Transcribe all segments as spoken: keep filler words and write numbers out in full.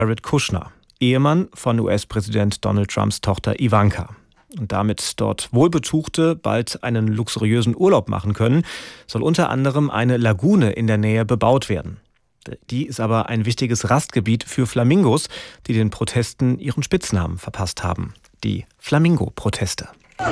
Jared Kushner, Ehemann von U S-Präsident Donald Trumps Tochter Ivanka. Und damit dort Wohlbetuchte bald einen luxuriösen Urlaub machen können, soll unter anderem eine Lagune in der Nähe bebaut werden. Die ist aber ein wichtiges Rastgebiet für Flamingos, die den Protesten ihren Spitznamen verpasst haben. Die Flamingo-Proteste.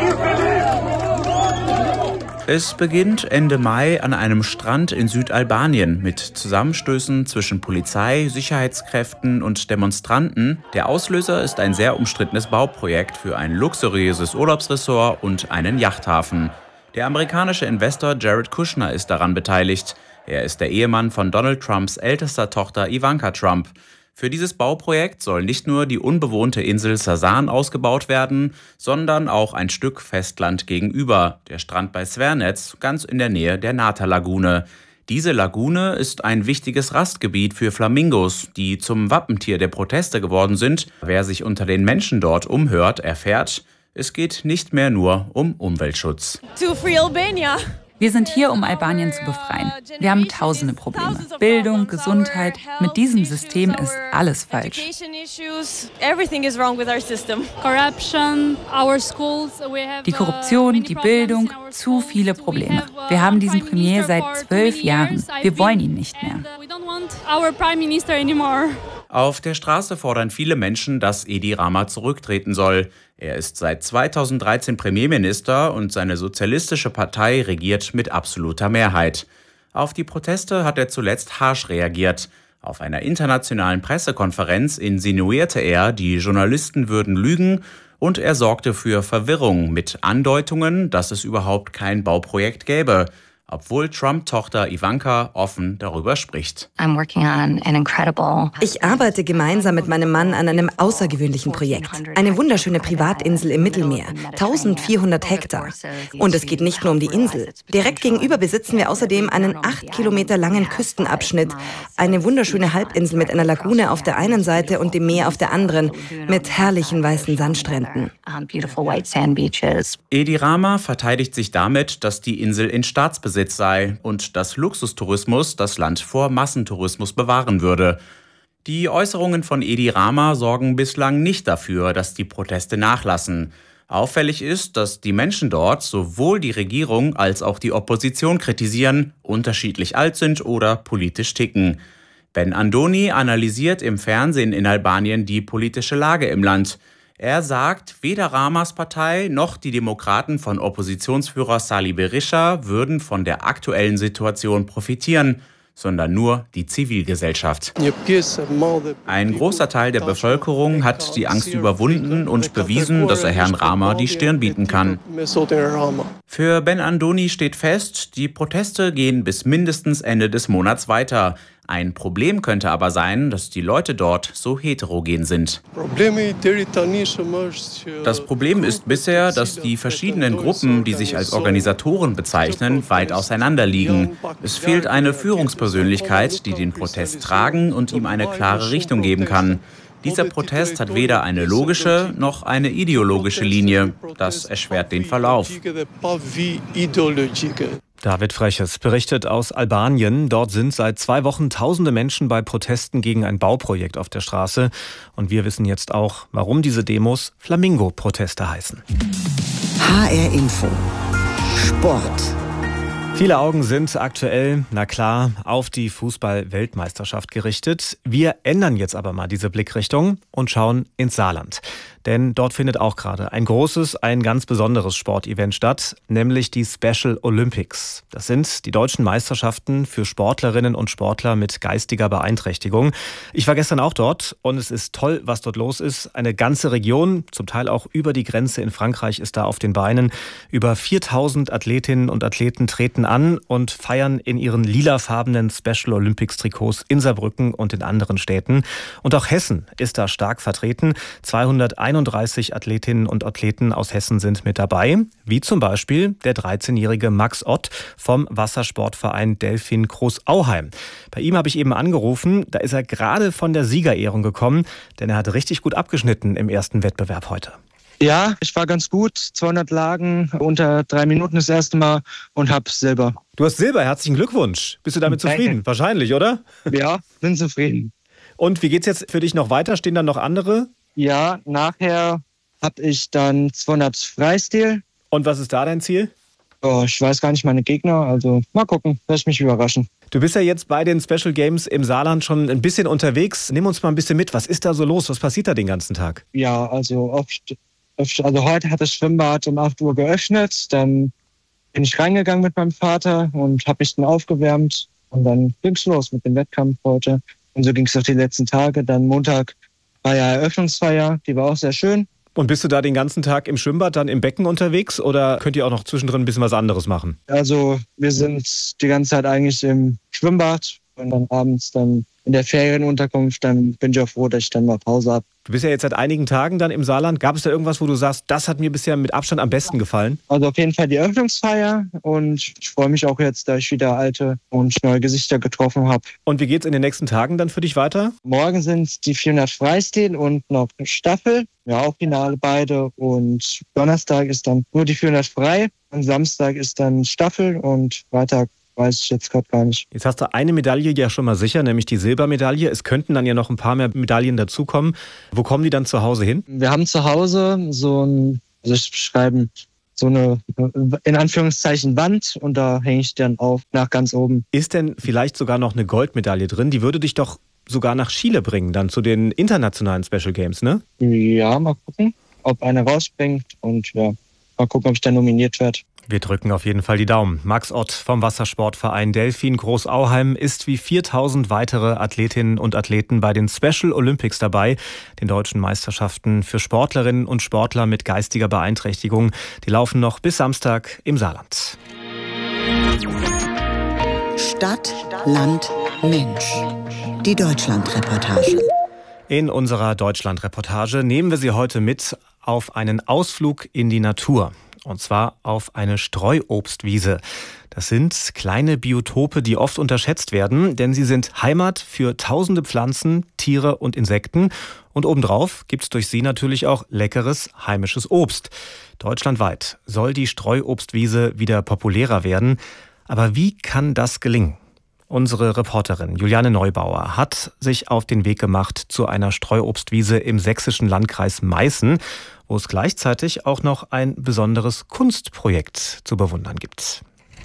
Es beginnt Ende Mai an einem Strand in Südalbanien mit Zusammenstößen zwischen Polizei, Sicherheitskräften und Demonstranten. Der Auslöser ist ein sehr umstrittenes Bauprojekt für ein luxuriöses Urlaubsresort und einen Yachthafen. Der amerikanische Investor Jared Kushner ist daran beteiligt. Er ist der Ehemann von Donald Trumps ältester Tochter Ivanka Trump. Für dieses Bauprojekt soll nicht nur die unbewohnte Insel Sasan ausgebaut werden, sondern auch ein Stück Festland gegenüber, der Strand bei Svernetz, ganz in der Nähe der Nata-Lagune. Diese Lagune ist ein wichtiges Rastgebiet für Flamingos, die zum Wappentier der Proteste geworden sind. Wer sich unter den Menschen dort umhört, erfährt, es geht nicht mehr nur um Umweltschutz. To free Albania. Wir sind hier, um Albanien zu befreien. Wir haben tausende Probleme. Bildung, Gesundheit. Mit diesem System ist alles falsch. Die Korruption, die Bildung, zu viele Probleme. Wir haben diesen Premier seit zwölf Jahren. Wir wollen ihn nicht mehr. Auf der Straße fordern viele Menschen, dass Edi Rama zurücktreten soll. Er ist seit zweitausenddreizehn Premierminister und seine sozialistische Partei regiert mit absoluter Mehrheit. Auf die Proteste hat er zuletzt harsch reagiert. Auf einer internationalen Pressekonferenz insinuierte er, die Journalisten würden lügen, und er sorgte für Verwirrung mit Andeutungen, dass es überhaupt kein Bauprojekt gäbe, obwohl Trump-Tochter Ivanka offen darüber spricht. Ich arbeite gemeinsam mit meinem Mann an einem außergewöhnlichen Projekt. Eine wunderschöne Privatinsel im Mittelmeer, eintausendvierhundert Hektar. Und es geht nicht nur um die Insel. Direkt gegenüber besitzen wir außerdem einen acht Kilometer langen Küstenabschnitt, eine wunderschöne Halbinsel mit einer Lagune auf der einen Seite und dem Meer auf der anderen, mit herrlichen weißen Sandstränden. Edi Rama verteidigt sich damit, dass die Insel in Staatsbesitz sei und dass Luxustourismus das Land vor Massentourismus bewahren würde. Die Äußerungen von Edi Rama sorgen bislang nicht dafür, dass die Proteste nachlassen. Auffällig ist, dass die Menschen dort sowohl die Regierung als auch die Opposition kritisieren, unterschiedlich alt sind oder politisch ticken. Ben Andoni analysiert im Fernsehen in Albanien die politische Lage im Land. Er sagt, weder Ramas Partei noch die Demokraten von Oppositionsführer Sali Berisha würden von der aktuellen Situation profitieren, sondern nur die Zivilgesellschaft. Ein großer Teil der Bevölkerung hat die Angst überwunden und bewiesen, dass er Herrn Rama die Stirn bieten kann. Für Ben Andoni steht fest, die Proteste gehen bis mindestens Ende des Monats weiter. Ein Problem könnte aber sein, dass die Leute dort so heterogen sind. Das Problem ist bisher, dass die verschiedenen Gruppen, die sich als Organisatoren bezeichnen, weit auseinander liegen. Es fehlt eine Führungspersönlichkeit, die den Protest tragen und ihm eine klare Richtung geben kann. Dieser Protest hat weder eine logische noch eine ideologische Linie. Das erschwert den Verlauf. David Freches berichtet aus Albanien. Dort sind seit zwei Wochen tausende Menschen bei Protesten gegen ein Bauprojekt auf der Straße. Und wir wissen jetzt auch, warum diese Demos Flamingo-Proteste heißen. H R Info. Sport. Viele Augen sind aktuell, na klar, auf die Fußball-Weltmeisterschaft gerichtet. Wir ändern jetzt aber mal diese Blickrichtung und schauen ins Saarland. Denn dort findet auch gerade ein großes, ein ganz besonderes Sportevent statt, nämlich die Special Olympics. Das sind die deutschen Meisterschaften für Sportlerinnen und Sportler mit geistiger Beeinträchtigung. Ich war gestern auch dort und es ist toll, was dort los ist. Eine ganze Region, zum Teil auch über die Grenze in Frankreich, ist da auf den Beinen. Über viertausend Athletinnen und Athleten treten an und feiern in ihren lilafarbenen Special Olympics Trikots in Saarbrücken und in anderen Städten. Und auch Hessen ist da stark vertreten. zweihunderteinunddreißig Athletinnen und Athleten aus Hessen sind mit dabei, wie zum Beispiel der dreizehnjährige Max Ott vom Wassersportverein Delfin Groß-Auheim. Bei ihm habe ich eben angerufen, da ist er gerade von der Siegerehrung gekommen, denn er hat richtig gut abgeschnitten im ersten Wettbewerb heute. Ja, ich war ganz gut. zweihundert Lagen unter drei Minuten das erste Mal und hab Silber. Du hast Silber, herzlichen Glückwunsch. Bist du damit zufrieden? Wahrscheinlich, oder? Ja, bin zufrieden. Und wie geht's jetzt für dich noch weiter? Stehen dann noch andere? Ja, nachher habe ich dann zweihundert Freistil. Und was ist da dein Ziel? Oh, ich weiß gar nicht meine Gegner, also mal gucken, lass mich überraschen. Du bist ja jetzt bei den Special Games im Saarland schon ein bisschen unterwegs. Nimm uns mal ein bisschen mit. Was ist da so los? Was passiert da den ganzen Tag? Ja, also oft, oft also heute hat das Schwimmbad um acht Uhr geöffnet. Dann bin ich reingegangen mit meinem Vater und habe mich dann aufgewärmt. Und dann ging's los mit dem Wettkampf heute. Und so ging es auch die letzten Tage. Dann Montag war ja Eröffnungsfeier, die war auch sehr schön. Und bist du da den ganzen Tag im Schwimmbad, dann im Becken unterwegs oder könnt ihr auch noch zwischendrin ein bisschen was anderes machen? Also wir sind die ganze Zeit eigentlich im Schwimmbad und dann abends dann in der Ferienunterkunft. Dann bin ich auch froh, dass ich dann mal Pause habe. Du bist ja jetzt seit einigen Tagen dann im Saarland. Gab es da irgendwas, wo du sagst, das hat mir bisher mit Abstand am besten gefallen? Also auf jeden Fall die Eröffnungsfeier und ich freue mich auch jetzt, da ich wieder alte und neue Gesichter getroffen habe. Und wie geht's in den nächsten Tagen dann für dich weiter? Morgen sind die vierhundert Freistil und noch eine Staffel. Ja, auch Finale beide. Und Donnerstag ist dann nur die vierhundert frei. Und Samstag ist dann Staffel und Freitag weiß ich jetzt gerade gar nicht. Jetzt hast du eine Medaille ja schon mal sicher, nämlich die Silbermedaille. Es könnten dann ja noch ein paar mehr Medaillen dazukommen. Wo kommen die dann zu Hause hin? Wir haben zu Hause so ein, also ich beschreiben, so eine, in Anführungszeichen, Wand und da hänge ich dann auf nach ganz oben. Ist denn vielleicht sogar noch eine Goldmedaille drin? Die würde dich doch sogar nach Chile bringen, dann zu den internationalen Special Games, ne? Ja, mal gucken, ob einer rausspringt und ja, mal gucken, ob ich dann nominiert werde. Wir drücken auf jeden Fall die Daumen. Max Ott vom Wassersportverein Delfin Großauheim ist wie viertausend weitere Athletinnen und Athleten bei den Special Olympics dabei, den deutschen Meisterschaften für Sportlerinnen und Sportler mit geistiger Beeinträchtigung. Die laufen noch bis Samstag im Saarland. Stadt, Land, Mensch. Die Deutschland-Reportage. In unserer Deutschland-Reportage nehmen wir Sie heute mit auf einen Ausflug in die Natur. Und zwar auf eine Streuobstwiese. Das sind kleine Biotope, die oft unterschätzt werden, denn sie sind Heimat für tausende Pflanzen, Tiere und Insekten. Und obendrauf gibt's durch sie natürlich auch leckeres heimisches Obst. Deutschlandweit soll die Streuobstwiese wieder populärer werden. Aber wie kann das gelingen? Unsere Reporterin Juliane Neubauer hat sich auf den Weg gemacht zu einer Streuobstwiese im sächsischen Landkreis Meißen, wo es gleichzeitig auch noch ein besonderes Kunstprojekt zu bewundern gibt.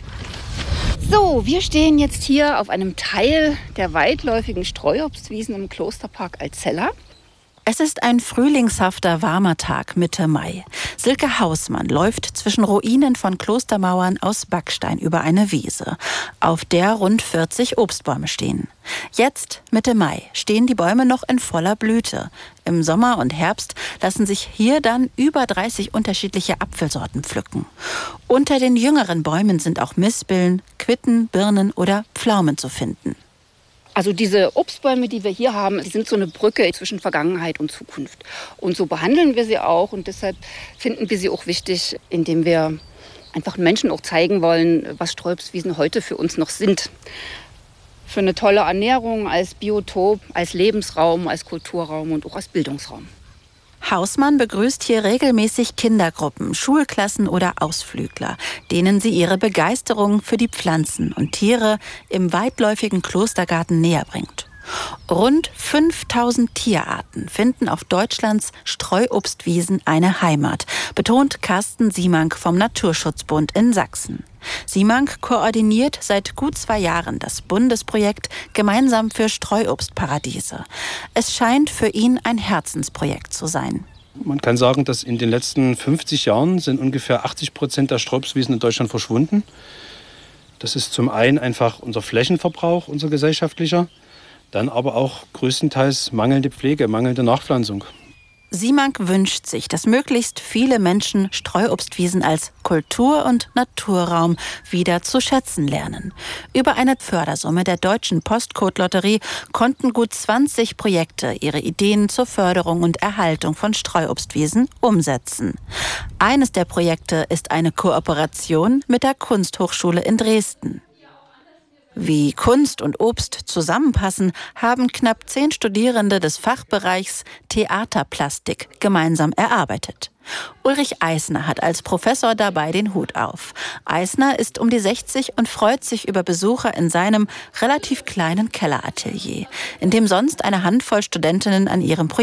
So, wir stehen jetzt hier auf einem Teil der weitläufigen Streuobstwiesen im Klosterpark Alzella. Es ist ein frühlingshafter, warmer Tag Mitte Mai. Silke Hausmann läuft zwischen Ruinen von Klostermauern aus Backstein über eine Wiese, auf der rund vierzig Obstbäume stehen. Jetzt, Mitte Mai, stehen die Bäume noch in voller Blüte. Im Sommer und Herbst lassen sich hier dann über dreißig unterschiedliche Apfelsorten pflücken. Unter den jüngeren Bäumen sind auch Mispeln, Quitten, Birnen oder Pflaumen zu finden. Also diese Obstbäume, die wir hier haben, die sind so eine Brücke zwischen Vergangenheit und Zukunft. Und so behandeln wir sie auch und deshalb finden wir sie auch wichtig, indem wir einfach Menschen auch zeigen wollen, was Streuobstwiesen heute für uns noch sind. Für eine tolle Ernährung, als Biotop, als Lebensraum, als Kulturraum und auch als Bildungsraum. Hausmann begrüßt hier regelmäßig Kindergruppen, Schulklassen oder Ausflügler, denen sie ihre Begeisterung für die Pflanzen und Tiere im weitläufigen Klostergarten näher bringt. Rund fünftausend Tierarten finden auf Deutschlands Streuobstwiesen eine Heimat, betont Carsten Siemank vom Naturschutzbund in Sachsen. Siemank koordiniert seit gut zwei Jahren das Bundesprojekt Gemeinsam für Streuobstparadiese. Es scheint für ihn ein Herzensprojekt zu sein. Man kann sagen, dass in den letzten fünfzig Jahren sind ungefähr achtzig Prozent der Streuobstwiesen in Deutschland verschwunden. Das ist zum einen einfach unser Flächenverbrauch, unser gesellschaftlicher, dann aber auch größtenteils mangelnde Pflege, mangelnde Nachpflanzung. Siemank wünscht sich, dass möglichst viele Menschen Streuobstwiesen als Kultur- und Naturraum wieder zu schätzen lernen. Über eine Fördersumme der Deutschen Postcode-Lotterie konnten gut zwanzig Projekte ihre Ideen zur Förderung und Erhaltung von Streuobstwiesen umsetzen. Eines der Projekte ist eine Kooperation mit der Kunsthochschule in Dresden. Wie Kunst und Obst zusammenpassen, haben knapp zehn Studierende des Fachbereichs Theaterplastik gemeinsam erarbeitet. Ulrich Eisner hat als Professor dabei den Hut auf. Eisner ist um die sechzig und freut sich über Besucher in seinem relativ kleinen Kelleratelier, in dem sonst eine Handvoll Studentinnen an ihrem Projekt